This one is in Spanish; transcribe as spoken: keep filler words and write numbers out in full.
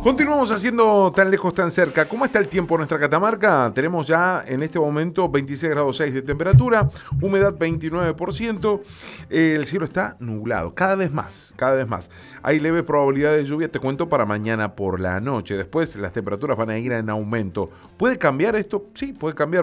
Continuamos haciendo Tan Lejos, Tan Cerca. ¿Cómo está el tiempo en nuestra Catamarca? Tenemos ya en este momento veintiséis grados seis de temperatura, humedad veintinueve por ciento, eh, el cielo está nublado, cada vez más, cada vez más. Hay leve probabilidad de lluvia, te cuento, para mañana por la noche. Después las temperaturas van a ir en aumento. ¿Puede cambiar esto? Sí, puede cambiar.